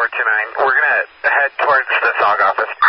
429. We're going to head towards the SOG office.